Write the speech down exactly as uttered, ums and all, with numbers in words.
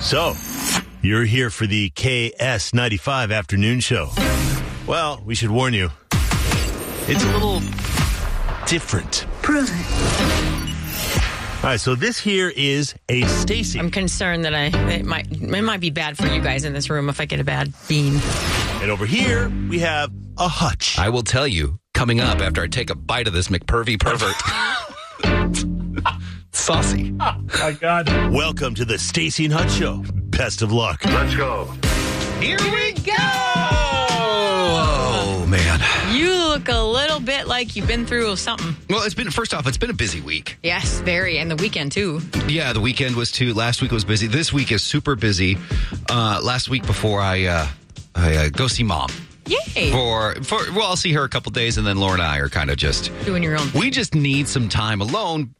So, you're here for the K S ninety-five afternoon show. Well, we should warn you. It's a little different. Prove it. All right, so this here is a Stacy. I'm concerned that I it might it might be bad for you guys in this room if I get a bad bean. And over here, we have a Hutch. I will tell you, coming up after I take a bite of this McPervy pervert. Saucy. Oh, my God. Welcome to the Stacy and Hutch Show. Best of luck. Let's go. Here we go! Oh, man. You look a little bit like you've been through something. Well, it's been, first off, it's been a busy week. Yes, very. And the weekend, too. Yeah, the weekend was too. Last week was busy. This week is super busy. Uh, last week before I, uh, I uh, go see Mom. Yay. For, for, well, I'll see her a couple days, and then Laura and I are kind of just... Doing your own thing. We just need some time alone